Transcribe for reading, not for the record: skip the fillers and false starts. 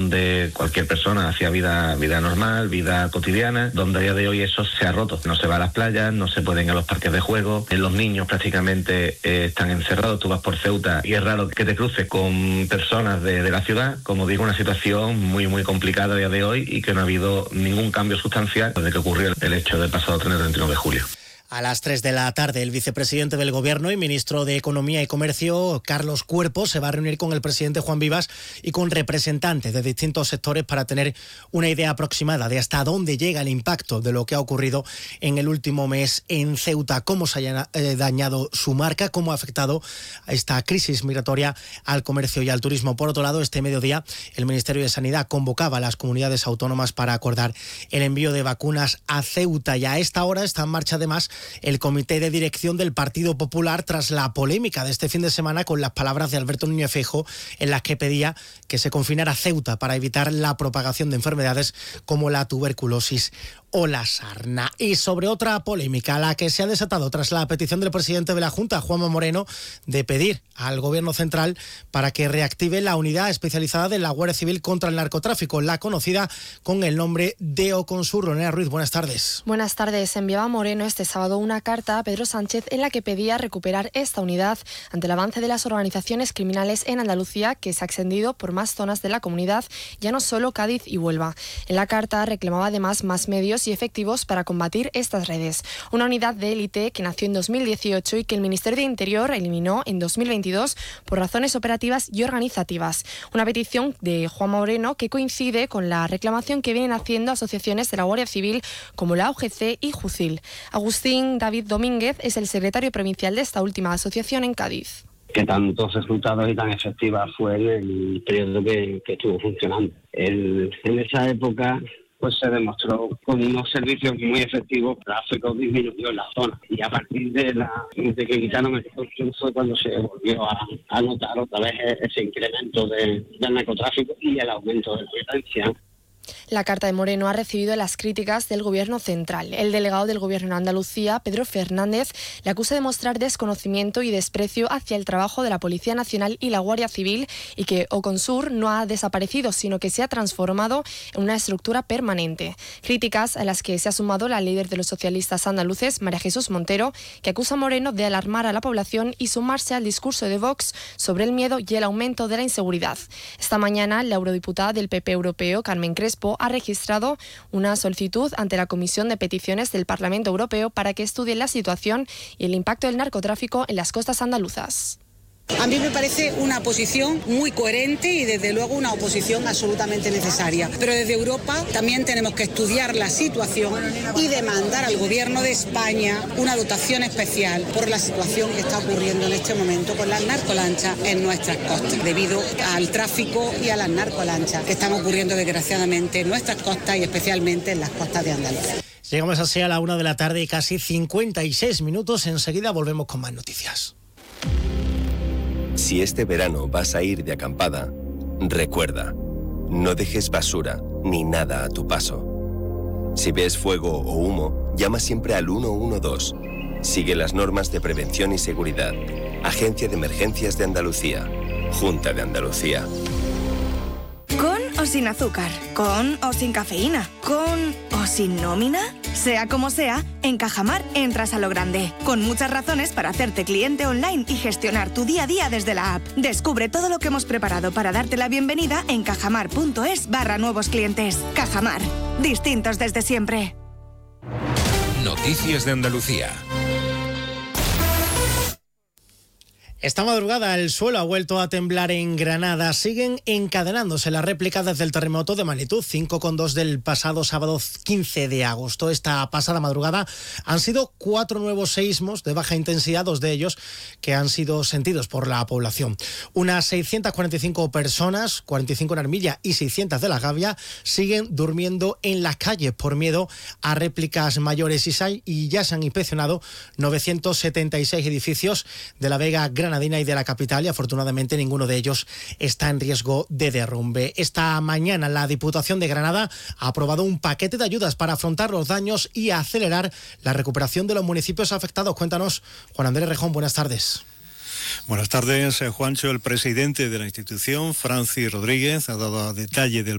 donde cualquier persona hacía vida normal, vida cotidiana, donde a día de hoy eso se ha roto. No se va a las playas, no se pueden ir a los parques de juego, los niños prácticamente están encerrados. Tú vas por Ceuta y es raro que te cruces con personas de la ciudad. Como digo, una situación muy complicada a día de hoy y que no ha habido ningún cambio sustancial desde que ocurrió el hecho del pasado 31 de julio. A las 3 de la tarde, el vicepresidente del Gobierno y ministro de Economía y Comercio, Carlos Cuerpo, se va a reunir con el presidente Juan Vivas y con representantes de distintos sectores para tener una idea aproximada de hasta dónde llega el impacto de lo que ha ocurrido en el último mes en Ceuta, cómo se haya dañado su marca, cómo ha afectado a esta crisis migratoria al comercio y al turismo. Por otro lado, este mediodía, el Ministerio de Sanidad convocaba a las comunidades autónomas para acordar el envío de vacunas a Ceuta, y a esta hora está en marcha además el comité de dirección del Partido Popular tras la polémica de este fin de semana con las palabras de Alberto Núñez Feijóo en las que pedía que se confinara Ceuta para evitar la propagación de enfermedades como la tuberculosis o la sarna. Y sobre otra polémica, la que se ha desatado tras la petición del presidente de la Junta, Juanma Moreno, de pedir al Gobierno central para que reactive la unidad especializada de la Guardia Civil contra el narcotráfico, la conocida con el nombre de Oconsur. Ronea Ruiz, buenas tardes. Buenas tardes. Enviaba Moreno este sábado una carta a Pedro Sánchez en la que pedía recuperar esta unidad ante el avance de las organizaciones criminales en Andalucía, que se ha extendido por más zonas de la comunidad, ya no solo Cádiz y Huelva. En la carta reclamaba además más medios y efectivos para combatir estas redes. Una unidad de élite que nació en 2018 y que el Ministerio de Interior eliminó en 2022 por razones operativas y organizativas. Una petición de Juan Moreno que coincide con la reclamación que vienen haciendo asociaciones de la Guardia Civil como la UGC y Jucil. Agustín David Domínguez es el secretario provincial de esta última asociación en Cádiz. Que tantos resultados y tan efectiva fue en el periodo que estuvo funcionando. En esa época pues se demostró con unos servicios muy efectivos, el tráfico disminuyó en la zona, y a partir de que quitaron el consumo fue cuando se volvió a notar otra vez ese incremento del narcotráfico y el aumento de la violencia. La carta de Moreno ha recibido las críticas del Gobierno central. El delegado del Gobierno en Andalucía, Pedro Fernández, le acusa de mostrar desconocimiento y desprecio hacia el trabajo de la Policía Nacional y la Guardia Civil, y que Oconsur no ha desaparecido, sino que se ha transformado en una estructura permanente. Críticas a las que se ha sumado la líder de los socialistas andaluces, María Jesús Montero, que acusa a Moreno de alarmar a la población y sumarse al discurso de Vox sobre el miedo y el aumento de la inseguridad. Esta mañana, la eurodiputada del PP europeo, Carmen Crespo, ha registrado una solicitud ante la Comisión de Peticiones del Parlamento Europeo para que estudie la situación y el impacto del narcotráfico en las costas andaluzas. A mí me parece una posición muy coherente y desde luego una oposición absolutamente necesaria. Pero desde Europa también tenemos que estudiar la situación y demandar al Gobierno de España una dotación especial por la situación que está ocurriendo en este momento con las narcolanchas en nuestras costas, debido al tráfico y a las narcolanchas que están ocurriendo desgraciadamente en nuestras costas y especialmente en las costas de Andalucía. Llegamos así a la 1 de la tarde y casi 56 minutos. Enseguida volvemos con más noticias. Si este verano vas a ir de acampada, recuerda, no dejes basura ni nada a tu paso. Si ves fuego o humo, llama siempre al 112. Sigue las normas de prevención y seguridad. Agencia de Emergencias de Andalucía. Junta de Andalucía. ¿Con o sin azúcar? ¿Con o sin cafeína? ¿Con o sin nómina? Sea como sea, en Cajamar entras a lo grande, con muchas razones para hacerte cliente online y gestionar tu día a día desde la app. Descubre todo lo que hemos preparado para darte la bienvenida en cajamar.es/nuevos clientes. Cajamar, distintos desde siempre. Noticias de Andalucía. Esta madrugada el suelo ha vuelto a temblar en Granada. Siguen encadenándose las réplicas desde el terremoto de magnitud 5,2 del pasado sábado 15 de agosto. Esta pasada madrugada han sido 4 nuevos seísmos de baja intensidad, 2 de ellos que han sido sentidos por la población. Unas 645 personas, 45 en Armilla y 600 de La Gavia, siguen durmiendo en las calles por miedo a réplicas mayores y ya se han inspeccionado 976 edificios de la Vega Granadina y de la capital, y afortunadamente ninguno de ellos está en riesgo de derrumbe. Esta mañana la Diputación de Granada ha aprobado un paquete de ayudas para afrontar los daños y acelerar la recuperación de los municipios afectados. Cuéntanos, Juan Andrés Rejón, buenas tardes. Buenas tardes, Juancho. El presidente de la institución, Francis Rodríguez, ha dado detalle del